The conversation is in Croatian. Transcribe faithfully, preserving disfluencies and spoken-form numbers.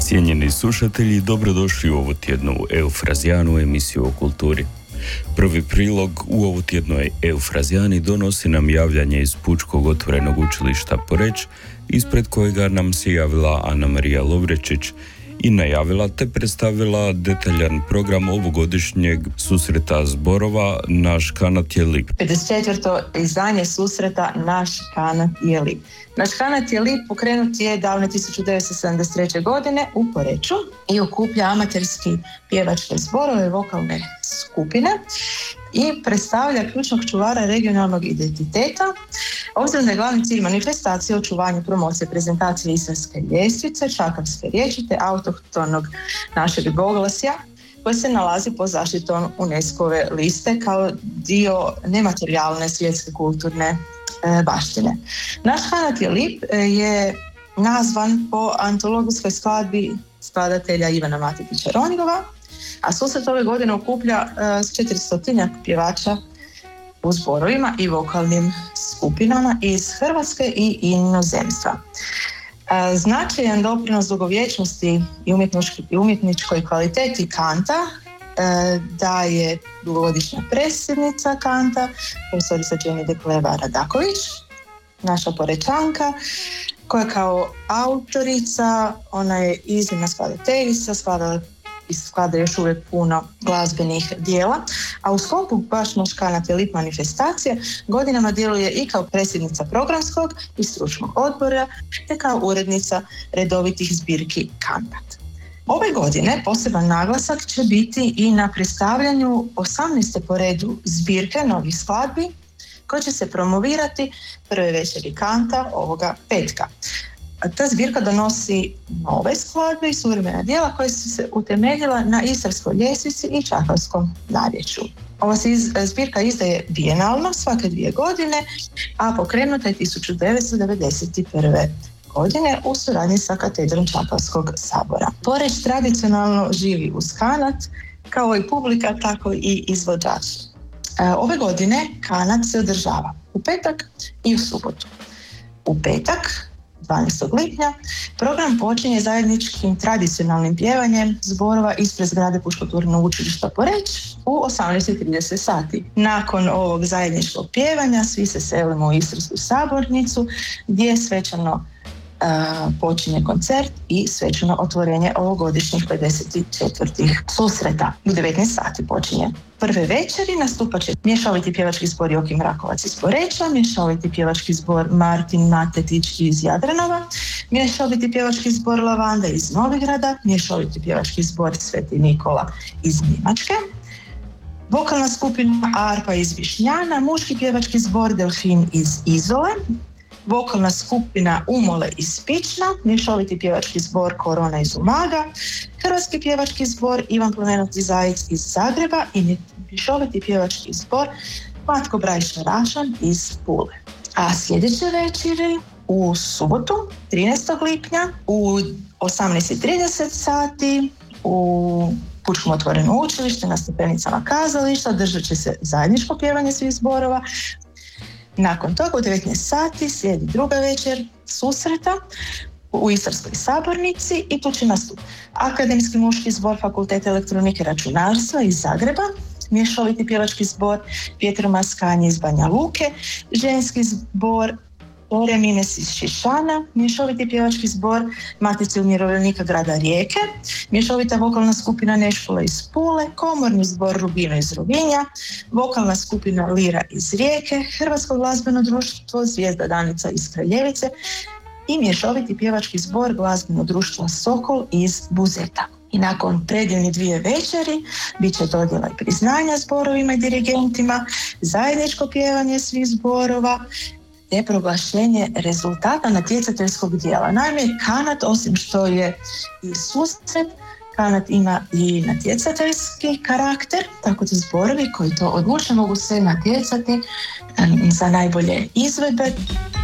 Cijenjeni slušatelji, dobrodošli u ovu tjednu Eufrazijanu emisiju o kulturi. Prvi prilog u ovu tjednoj Eufrazijani donosi nam javljanje iz Pučkog otvorenog učilišta Poreč, ispred kojega nam se javila Ana Marija Lovrečić i najavila te predstavila detaljan program ovogodišnjeg susreta zborova Naš kanat je lip. pedeset četvrto izdanje susreta Naš kanat je lip. Naš kanat je lip pokrenut je davne tisuću devetsto sedamdeset treće. godine u Poreču i okuplja amaterski pjevačke zborove, vokalne skupine i predstavlja ključnog čuvara regionalnog identiteta. Obzirom da je glavni cilj manifestacije očuvanje, promocije, prezentacije istarske ljestvice, čakavske riječi te autohtonog našeg dvoglasja koji se nalazi pod zaštitom UNESCO-ve liste kao dio nematerijalne svjetske kulturne e, baštine. Naš kanat je lip e, je nazvan po antologijskoj skladbi skladatelja Ivana Matetića Ronjgova, a susret ove godine okuplja četiristotinjak pjevača u zborovima i vokalnim skupinama iz Hrvatske i inozemstva. Značajan doprinos dugovječnosti i umjetničkoj kvaliteti kanta daje dugogodišnja predsjednica kanta, profesorica Jenny Dekleva Radaković, naša Porečanka, koja kao autorica, ona je iznimna skladateljica, skladala i sklada još uvijek puno glazbenih dijela, a u sklopu baš Naš kanat je lip manifestacije godinama djeluje i kao predsjednica programskog i stručnog odbora, te kao urednica redovitih zbirki Kantat. Ove godine poseban naglasak će biti i na predstavljanju osamnaeste po redu zbirke novih skladbi koje će se promovirati prve večeri kanta ovoga petka. Ta zbirka donosi nove skladbe i suvremena djela koje su se utemeljila na istarskoj ljestvici i čakavskom narječju. Ova se iz, zbirka izdaje bijenalno svake dvije godine, a pokrenuta je tisuću devetsto devedeset prve. godine u suradnji sa katedrom Čakavskog sabora. Poreč tradicionalno živi uz kanat, kao i publika, tako i izvođači. Ove godine kanat se održava u petak i u subotu. U petak, dvanaestog lipnja, program počinje zajedničkim tradicionalnim pjevanjem zborova ispred zgrade Pučkog otvorenog učilišta Poreč u osamnaest i trideset sati. Nakon ovog zajedničkog pjevanja svi se selimo u Istarsku sabornicu gdje svečano Uh, počinje koncert i svečano otvorenje ovogodišnjih pedeset četvrtih susreta. U devetnaest sati počinje. Prve večeri nastupat će mješoviti pjevački zbor Jokim Rakovac iz Poreča, mješoviti pjevački zbor Martin Matetić iz Jadranova, mješoviti pjevački zbor Lavanda iz Novigrada, mješoviti pjevački zbor Sveti Nikola iz Njemačke, vokalna skupina Arpa iz Višnjana, muški pjevački zbor Delfin iz Izole, vokalna skupina Umole iz Pična, mješoviti pjevački zbor Korona iz Umaga, hrvatski pjevački zbor Ivan Plemeniti Zajec iz Zagreba i mješoviti pjevački zbor Matko Brajša Rašan iz Pule. A sljedeće večeri u subotu, trinaestog lipnja, u osamnaest i trideset sati u Pučkom otvorenom učilištu na stepenicama kazališta održat će se zajedničko pjevanje svih zborova. Nakon toga u devetnaest sati slijedi druga večer susreta u Istarskoj sabornici i tu će nastupiti Akademski muški zbor Fakulteta elektronike i računarstva iz Zagreba, mješoviti pjevački zbor Pietro Mascagni iz Banja Luke, ženski zbor Remines iz Šišana, mješoviti pjevački zbor Matice umirovljenika grada Rijeke, mješovita vokalna skupina Neškola iz Pule, komorni zbor Rubino iz Rovinja, vokalna skupina Lira iz Rijeke, Hrvatsko glazbeno društvo Zvijezda Danica iz Kraljevice i mješoviti pjevački zbor Glazbeno društvo Sokol iz Buzeta. I nakon predivnih dvije večeri bit će dodjela i priznanja zborovima i dirigentima, zajedničko pjevanje svih zborova te proglašenje rezultata natjecateljskog dijela. Naime, kanat, osim što je i susret, kanat ima i natjecateljski karakter, tako da zborovi koji to odluče mogu se natjecati za najbolje izvedbe.